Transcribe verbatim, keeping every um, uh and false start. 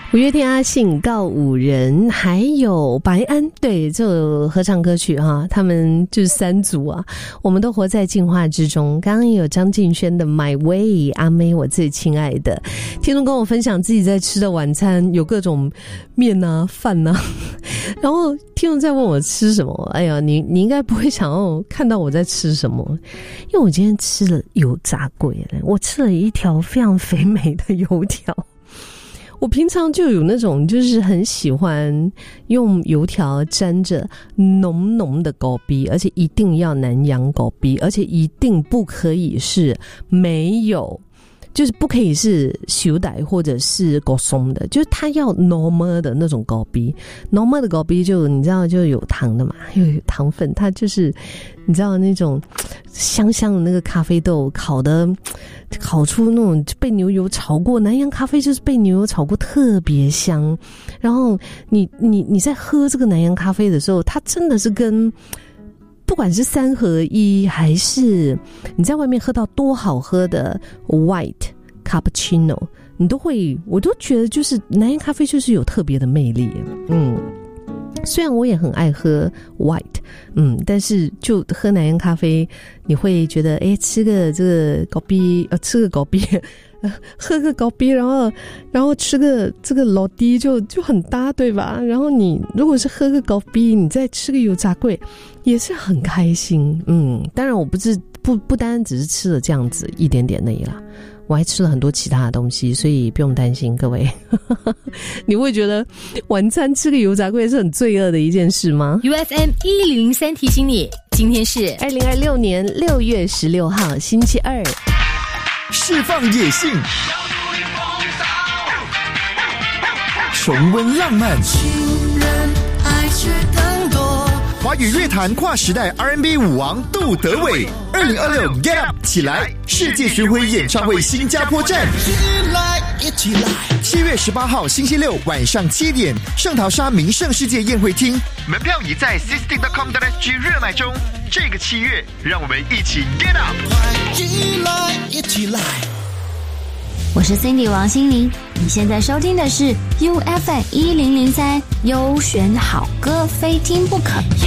五月天阿信、告五人还有白安，对，这首合唱歌曲哈，他们就是三组啊，我们都活在进化之中。刚刚也有张敬轩的 My Way， 阿妹我最亲爱的。听众跟我分享自己在吃的晚餐有各种面啊饭啊，然后听众在问我吃什么，哎呀，你你应该不会想要看到我在吃什么，因为我今天吃了油炸粿，我吃了一条非常肥美的油条。我平常就有那种就是很喜欢用油条沾着浓浓的高逼，而且一定要南洋高逼，而且一定不可以是没有，就是不可以是熟带或者是高松的，就是它要 normal 的那种高逼。normal 的高逼就你知道就有糖的嘛，又有糖分，它就是你知道那种香香的那个咖啡豆烤的，烤出那种被牛油炒过，南洋咖啡就是被牛油炒过，特别香。然后你你你在喝这个南洋咖啡的时候，它真的是跟不管是三合一还是你在外面喝到多好喝的 white cappuccino， 你都会，我都觉得就是南洋咖啡就是有特别的魅力。嗯，虽然我也很爱喝 white， 嗯，但是就喝南洋咖啡，你会觉得，哎，吃个这个高逼，呃，吃个高逼，呃，喝个高逼，然后，然后吃个这个老低就就很搭，对吧？然后你如果是喝个高逼，你再吃个油炸粿，也是很开心。嗯，当然我不是不不单只是吃了这样子一点点而已啦。我还吃了很多其他的东西，所以不用担心各位。你会觉得晚餐吃个油炸粿是很罪恶的一件事吗？ U F M 一零零三提醒你，今天是二零二六年六月十六号星期二。 释放野性，重温浪漫， 情人爱却更多。 华语乐坛跨时代 R and B 舞王杜德伟，二零二六 Get Up 起来世界巡回演唱会新加坡站， 一来一起来。 七月十八号星期六晚上七点，圣淘沙名胜世界宴会厅，门票已在 system dot com dot s g 热卖中。这个七月，让我们一起 Get Up， 一来一起来。 我是 Cindy 王心凌，你现在收听的是 U F M 一零零三，优选好歌非听不可。